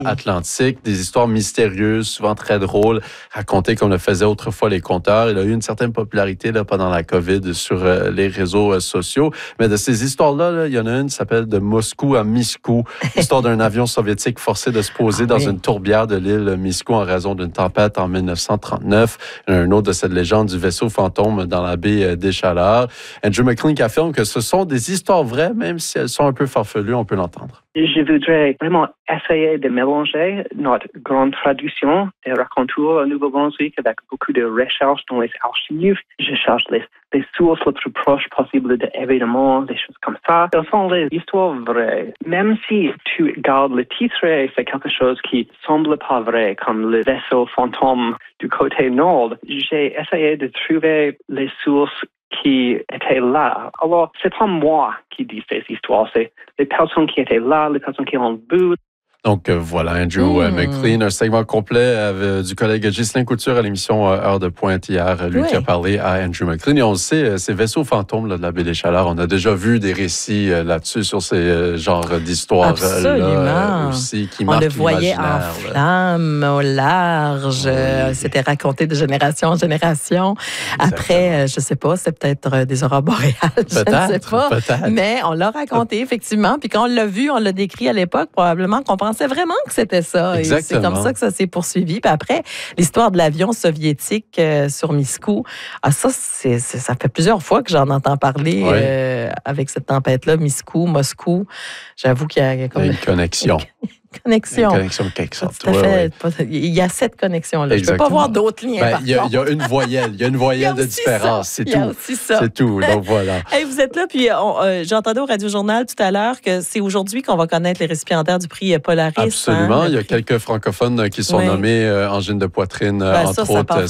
Atlantique, des histoires mystérieuses, souvent très drôles, racontées comme le faisaient autrefois les conteurs. Il a eu une certaine popularité là, pendant la COVID sur les réseaux sociaux. Mais de ces histoires-là, il y en a une qui s'appelle « De Moscou à Miscou », l'histoire d'un avion soviétique forcé de se poser dans une tourbière de l'île Miscou en raison d'une tempête en 1939. Il y en a un autre de cette légende du vaisseau fantôme dans la baie des Chaleurs. Andrew McLean qui affirme que ce sont des histoires vraies, même si elles sont un peu farfelues, on peut l'entendre. Je voudrais vraiment essayer de mélanger notre grande tradition des raconteurs au Nouveau-Brunswick avec beaucoup de recherches dans les archives. Je cherche les sources les plus proches possibles d'événements, des choses comme ça. Ce sont des histoires vraies. Même si tu gardes le titre et c'est quelque chose qui semble pas vrai, comme le vaisseau fantôme du côté nord, j'ai essayé de trouver les sources qui étaient là. Alors, c'est pas moi qui dis ces histoires, c'est les personnes qui étaient là, les personnes qui ont vu. Donc voilà, Andrew McLean, un segment complet du collègue Ghislain Couture à l'émission Heure de Pointe hier, lui qui a parlé à Andrew McLean. Et on le sait, ces vaisseaux fantômes là, de la baie des Chaleurs, on a déjà vu des récits là-dessus sur ces genres d'histoires-là aussi qui marquent l'imaginaire. On le voyait en flammes, au large, c'était raconté de génération en génération. Après, je sais pas, c'est peut-être des aurores boréales, je ne sais pas. Mais on l'a raconté, effectivement. Puis quand on l'a vu, on l'a décrit à l'époque, probablement qu'on pensait vraiment que c'était ça. Exactement. Et c'est comme ça que ça s'est poursuivi. Puis après, l'histoire de l'avion soviétique sur Miscou, ça fait plusieurs fois que j'en entends parler avec cette tempête-là, Miscou, Moscou. J'avoue qu'il y a comme une connexion. Une connexion de quelque sorte. Il y a cette connexion-là. Je ne peux pas voir d'autres liens. Il y a une voyelle. Il y a une voyelle de différence. C'est tout. Il y a aussi ça. C'est tout. Donc voilà. Hey, vous êtes là, puis j'entendais au Radio-Journal tout à l'heure que c'est aujourd'hui qu'on va connaître les récipiendaires du prix Polaris. Absolument. Il y a quelques francophones qui sont nommés angine de poitrine, entre autres.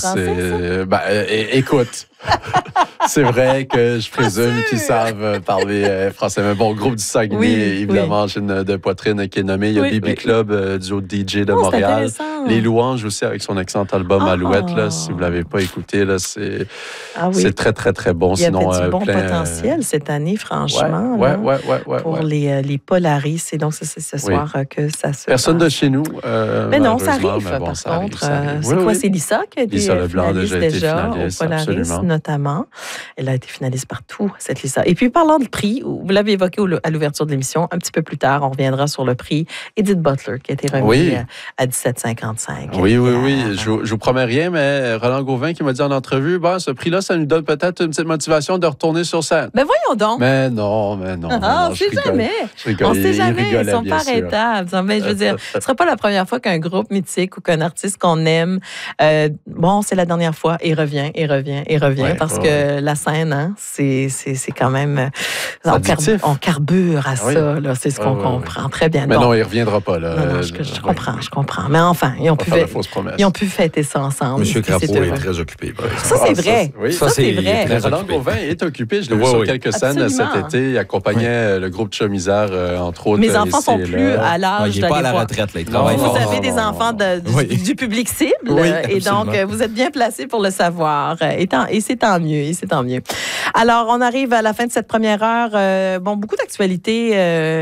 Écoute. C'est vrai que je présume qu'ils savent parler français. Mais bon, groupe du Saguenay, évidemment, angine de poitrine qui est nommé. Il y a BB Club, duo DJ de Montréal. Les Louanges aussi, avec son excellent album Alouette. Là, si vous ne l'avez pas écouté, là, c'est très, très, très bon. Il y avait du bon potentiel cette année, franchement. Pour les Polaris. Et donc, c'est ce soir que ça se Personne de chez nous. Mais non, ça arrive, par contre. C'est quoi? C'est Lisa qui a été finaliste au Polaris, notamment. Elle a été finaliste partout, cette Lisa. Et puis, parlant de prix, vous l'avez évoqué à l'ouverture de l'émission, un petit peu plus tard, on reviendra sur le prix Edith Butler, qui a été remis à 17,55. Oui. Je vous promets rien, mais Roland Gauvin qui m'a dit en entrevue, ce prix-là, ça nous donne peut-être une petite motivation de retourner sur scène. Ben voyons donc! Mais non. On sait jamais. On sait jamais, ils sont pas arrêtables. Mais je veux dire, ce ne sera pas la première fois qu'un groupe mythique ou qu'un artiste qu'on aime, c'est la dernière fois, et revient, parce que la scène, c'est quand même... On carbure à ça, là, c'est ce qu'on comprend très bien. Mais non, il ne reviendra pas. Là. Non, je comprends. Mais enfin, ils ont pu fêter ça ensemble. M. Crapaud est très occupé. Ça, c'est vrai. Ça, c'est vrai. Roland Gauvin est occupé. Je l'ai vu sur quelques scènes cet été. Il accompagnait le groupe Chaumisard, entre autres. Mes enfants sont plus à l'âge d'aller voir. Il n'est pas à la retraite. Là, il travaille. Vous avez des enfants du public cible. Et donc, vous êtes bien placés pour le savoir. Et c'est tant mieux. Alors, on arrive à la fin de cette première heure. Beaucoup d'actualités,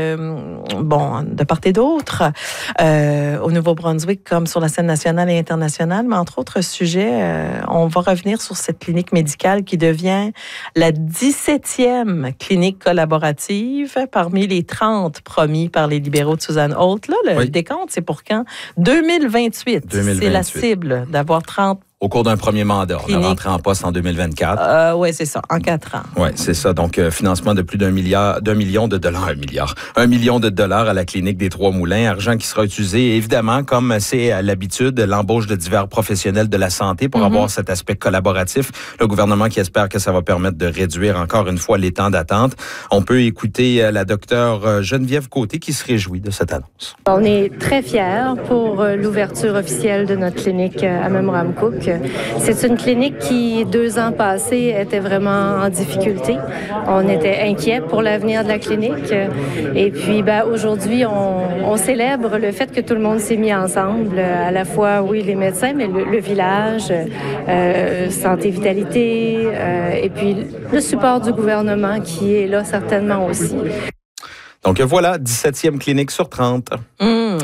de part et d'autre, au Nouveau-Brunswick, comme sur la scène nationale et internationale. Mais entre autres sujets, on va revenir sur cette clinique médicale qui devient la 17e clinique collaborative parmi les 30 promis par les libéraux de Suzanne Holt. Là, le décompte, c'est pour quand? 2028. C'est la cible d'avoir 30 au cours d'un premier mandat. On a rentré en poste en 2024. Oui, c'est ça, en 4 ans. Oui, c'est ça. Donc, financement de plus d'un million de dollars. $1 million à la clinique des Trois-Moulins. Argent qui sera utilisé, évidemment, comme c'est à l'habitude, l'embauche de divers professionnels de la santé pour avoir cet aspect collaboratif. Le gouvernement qui espère que ça va permettre de réduire encore une fois les temps d'attente. On peut écouter la docteure Geneviève Côté qui se réjouit de cette annonce. On est très fiers pour l'ouverture officielle de notre clinique à Memramcook. C'est une clinique qui, 2 ans passés, était vraiment en difficulté. On était inquiets pour l'avenir de la clinique. Et puis, aujourd'hui, on célèbre le fait que tout le monde s'est mis ensemble. À la fois, les médecins, mais le village, santé, vitalité, et puis le support du gouvernement qui est là certainement aussi. Donc voilà, 17e clinique sur 30.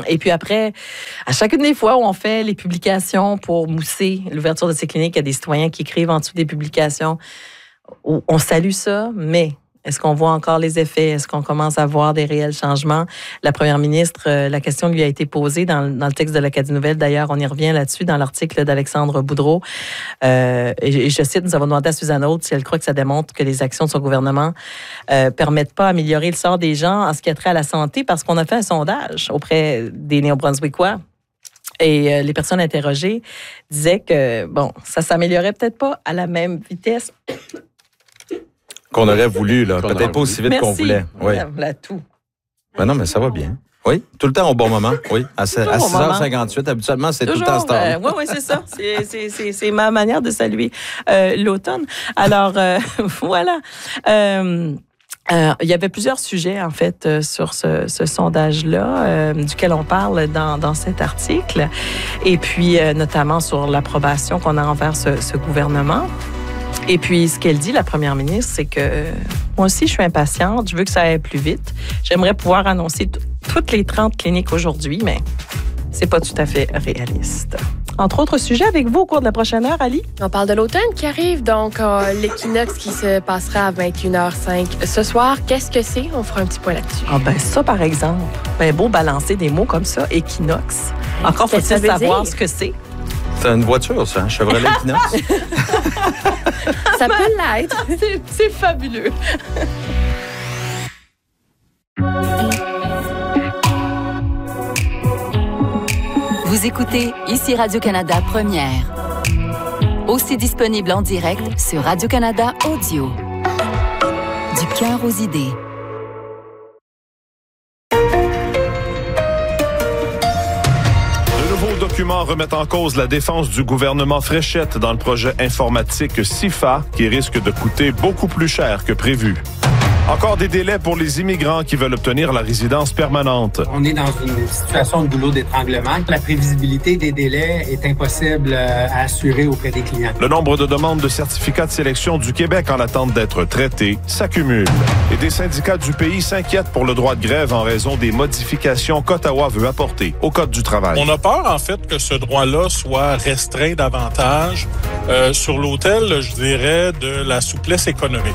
Et puis après, à chacune des fois où on fait les publications pour mousser l'ouverture de ces cliniques, il y a des citoyens qui écrivent en dessous des publications. On salue ça, mais est-ce qu'on voit encore les effets? Est-ce qu'on commence à voir des réels changements? La première ministre, la question lui a été posée dans le texte de l'Acadie Nouvelle. D'ailleurs, on y revient là-dessus dans l'article d'Alexandre Boudreau. Et je cite, nous avons demandé à Suzanne Haute si elle croit que ça démontre que les actions de son gouvernement permettent pas d'améliorer le sort des gens en ce qui a trait à la santé, parce qu'on a fait un sondage auprès des Néo-Brunswickois. Et les personnes interrogées disaient que, bon, ça s'améliorait peut-être pas à la même vitesse qu'on aurait voulu, là. Peut-être pas aussi vite qu'on voulait. Oui. Là, tout. Ben non, mais ça va bien. Oui, tout le temps au bon moment. Oui, à 6h58. Habituellement, c'est toujours, tout le temps ce temps. Oui, c'est ça. C'est ma manière de saluer l'automne. Alors, voilà. Il y avait plusieurs sujets, en fait, sur ce sondage-là, duquel on parle dans cet article. Et puis, notamment sur l'approbation qu'on a envers ce gouvernement. Et puis, ce qu'elle dit, la première ministre, c'est que moi aussi, je suis impatiente. Je veux que ça aille plus vite. J'aimerais pouvoir annoncer toutes les 30 cliniques aujourd'hui, mais c'est pas tout à fait réaliste. Entre autres sujets avec vous au cours de la prochaine heure, Ali? On parle de l'automne qui arrive, donc l'équinoxe qui se passera à 21h05 ce soir. Qu'est-ce que c'est? On fera un petit point là-dessus. Ah ben ça, par exemple. Ben beau balancer des mots comme ça, équinoxe. Encore faut-il savoir ce que c'est. C'est une voiture, ça, un Chevrolet Equinox. Ça peut l'être. C'est fabuleux. Vous écoutez ici Radio-Canada Première. Aussi disponible en direct sur Radio-Canada Audio. Du cœur aux idées. Documents remettent en cause la défense du gouvernement Fréchette dans le projet informatique SIFA qui risque de coûter beaucoup plus cher que prévu. Encore des délais pour les immigrants qui veulent obtenir la résidence permanente. On est dans une situation de goulot d'étranglement. La prévisibilité des délais est impossible à assurer auprès des clients. Le nombre de demandes de certificats de sélection du Québec en attente d'être traitées s'accumule. Et des syndicats du pays s'inquiètent pour le droit de grève en raison des modifications qu'Ottawa veut apporter au Code du travail. On a peur, en fait, que ce droit-là soit restreint davantage sur l'autel, je dirais, de la souplesse économique.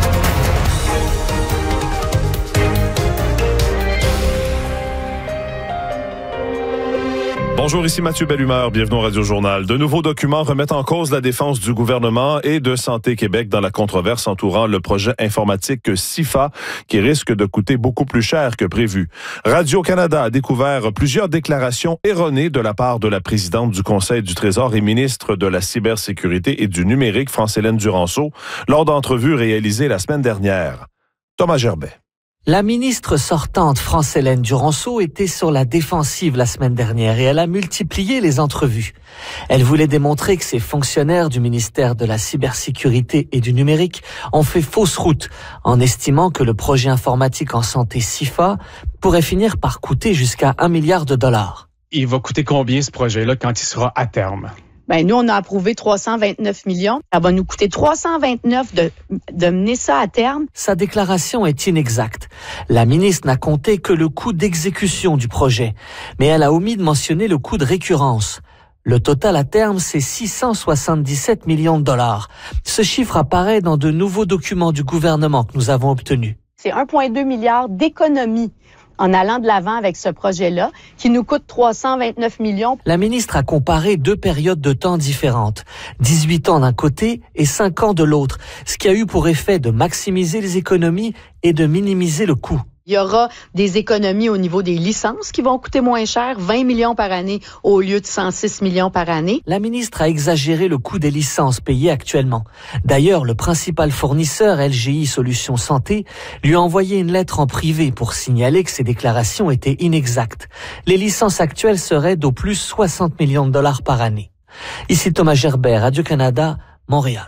Bonjour, ici Mathieu Bellumeur, bienvenue au Radio-Journal. De nouveaux documents remettent en cause la défense du gouvernement et de Santé Québec dans la controverse entourant le projet informatique SIFA qui risque de coûter beaucoup plus cher que prévu. Radio-Canada a découvert plusieurs déclarations erronées de la part de la présidente du Conseil du Trésor et ministre de la Cybersécurité et du Numérique, France-Hélène Duranceau, lors d'entrevues réalisées la semaine dernière. Thomas Gerbet. La ministre sortante France-Hélène Duranceau était sur la défensive la semaine dernière et elle a multiplié les entrevues. Elle voulait démontrer que ces fonctionnaires du ministère de la Cybersécurité et du Numérique ont fait fausse route en estimant que le projet informatique en santé SIFA pourrait finir par coûter jusqu'à 1 milliard de dollars. Il va coûter combien ce projet-là quand il sera à terme? Ben nous, on a approuvé 329 millions. Ça va nous coûter 329 de mener ça à terme. Sa déclaration est inexacte. La ministre n'a compté que le coût d'exécution du projet, mais elle a omis de mentionner le coût de récurrence. Le total à terme, c'est 677 millions de dollars. Ce chiffre apparaît dans de nouveaux documents du gouvernement que nous avons obtenus. C'est 1,2 milliard d'économies en allant de l'avant avec ce projet-là, qui nous coûte 329 millions. La ministre a comparé 2 périodes de temps différentes, 18 ans d'un côté et 5 ans de l'autre, ce qui a eu pour effet de maximiser les économies et de minimiser le coût. Il y aura des économies au niveau des licences qui vont coûter moins cher, 20 millions par année au lieu de 106 millions par année. La ministre a exagéré le coût des licences payées actuellement. D'ailleurs, le principal fournisseur, LGI Solutions Santé, lui a envoyé une lettre en privé pour signaler que ses déclarations étaient inexactes. Les licences actuelles seraient d'au plus 60 millions de dollars par année. Ici Thomas Gerbet, Radio-Canada, Montréal.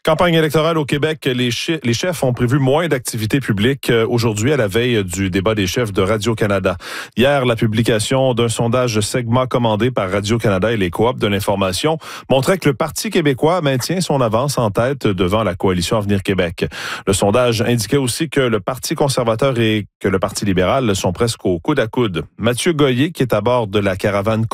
Campagne électorale au Québec, les chefs ont prévu moins d'activités publiques aujourd'hui à la veille du débat des chefs de Radio-Canada. Hier, la publication d'un sondage segment commandé par Radio-Canada et les coops de l'information montrait que le Parti québécois maintient son avance en tête devant la coalition Avenir Québec. Le sondage indiquait aussi que le Parti conservateur et que le Parti libéral sont presque au coude à coude. Mathieu Goyer, qui est à bord de la caravane